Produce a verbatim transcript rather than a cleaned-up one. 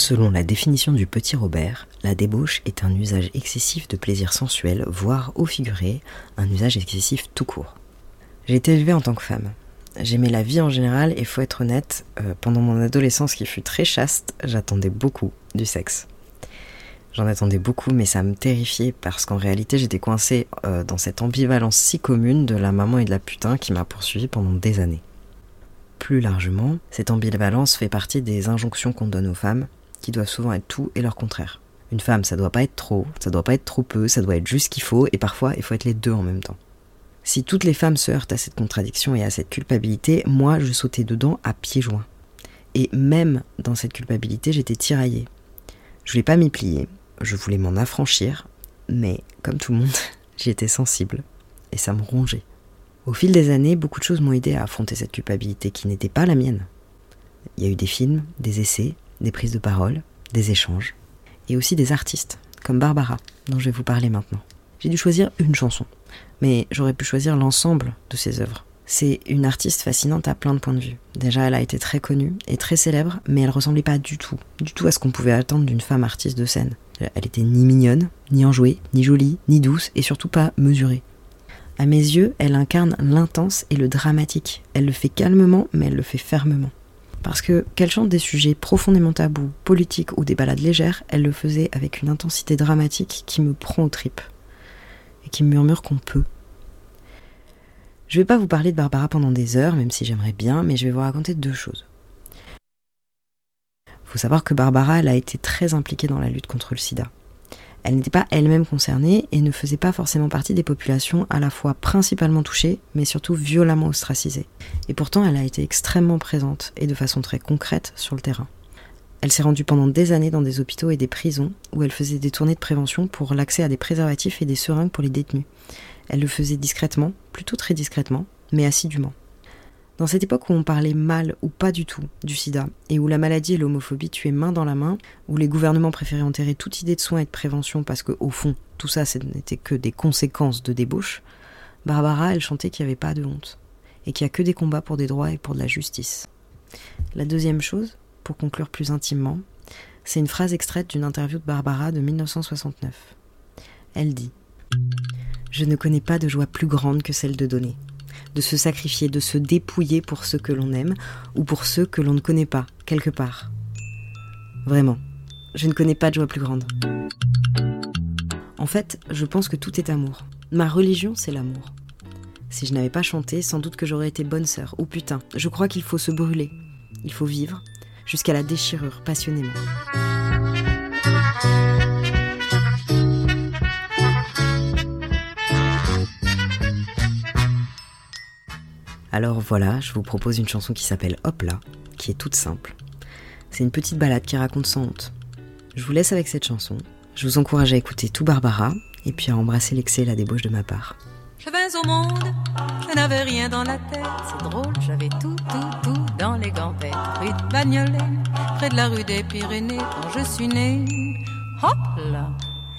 Selon la définition du petit Robert, la débauche est un usage excessif de plaisir sensuel, voire au figuré, un usage excessif tout court. J'ai été élevée en tant que femme. J'aimais la vie en général et faut être honnête, euh, pendant mon adolescence qui fut très chaste, j'attendais beaucoup du sexe. J'en attendais beaucoup mais ça me terrifiait parce qu'en réalité j'étais coincée euh, dans cette ambivalence si commune de la maman et de la putain qui m'a poursuivie pendant des années. Plus largement, cette ambivalence fait partie des injonctions qu'on donne aux femmes, qui doivent souvent être tout et leur contraire. Une femme, ça doit pas être trop, ça doit pas être trop peu, ça doit être juste ce qu'il faut, et parfois, il faut être les deux en même temps. Si toutes les femmes se heurtent à cette contradiction et à cette culpabilité, moi, je sautais dedans à pieds joints. Et même dans cette culpabilité, j'étais tiraillée. Je voulais pas m'y plier, je voulais m'en affranchir, mais comme tout le monde, j'y étais sensible, et ça me rongeait. Au fil des années, beaucoup de choses m'ont aidé à affronter cette culpabilité qui n'était pas la mienne. Il y a eu des films, des essais, des prises de parole, des échanges, et aussi des artistes, comme Barbara, dont je vais vous parler maintenant. J'ai dû choisir une chanson, mais j'aurais pu choisir l'ensemble de ses œuvres. C'est une artiste fascinante à plein de points de vue. Déjà, elle a été très connue et très célèbre, mais elle ressemblait pas du tout, du tout à ce qu'on pouvait attendre d'une femme artiste de scène. Elle était ni mignonne, ni enjouée, ni jolie, ni douce, et surtout pas mesurée. À mes yeux, elle incarne l'intense et le dramatique. Elle le fait calmement, mais elle le fait fermement. Parce que, qu'elle chante des sujets profondément tabous, politiques ou des ballades légères, elle le faisait avec une intensité dramatique qui me prend aux tripes. Et qui me murmure qu'on peut. Je vais pas vous parler de Barbara pendant des heures, même si j'aimerais bien, mais je vais vous raconter deux choses. Faut savoir que Barbara, elle a été très impliquée dans la lutte contre le sida. Elle n'était pas elle-même concernée et ne faisait pas forcément partie des populations à la fois principalement touchées, mais surtout violemment ostracisées. Et pourtant, elle a été extrêmement présente et de façon très concrète sur le terrain. Elle s'est rendue pendant des années dans des hôpitaux et des prisons où elle faisait des tournées de prévention pour l'accès à des préservatifs et des seringues pour les détenus. Elle le faisait discrètement, plutôt très discrètement, mais assidûment. Dans cette époque où on parlait mal ou pas du tout du sida, et où la maladie et l'homophobie tuaient main dans la main, où les gouvernements préféraient enterrer toute idée de soins et de prévention parce que, au fond, tout ça, ce n'était que des conséquences de débauche, Barbara, elle chantait qu'il n'y avait pas de honte, et qu'il n'y a que des combats pour des droits et pour de la justice. La deuxième chose, pour conclure plus intimement, c'est une phrase extraite d'une interview de Barbara de dix-neuf cent soixante-neuf. Elle dit « Je ne connais pas de joie plus grande que celle de donner. De se sacrifier, de se dépouiller pour ceux que l'on aime ou pour ceux que l'on ne connaît pas, quelque part. Vraiment, je ne connais pas de joie plus grande. En fait, je pense que tout est amour. Ma religion, c'est l'amour. Si je n'avais pas chanté, sans doute que j'aurais été bonne sœur ou putain. Je crois qu'il faut se brûler. Il faut vivre, jusqu'à la déchirure, passionnément. » Alors voilà, je vous propose une chanson qui s'appelle Hop là, qui est toute simple. C'est une petite ballade qui raconte sans honte. Je vous laisse avec cette chanson. Je vous encourage à écouter tout Barbara et puis à embrasser l'excès et la débauche de ma part. Je vins au monde, je n'avais rien dans la tête. C'est drôle, j'avais tout, tout, tout dans les gambettes. Rue de Bagnolet, près de la rue des Pyrénées, quand je suis née. Hop là,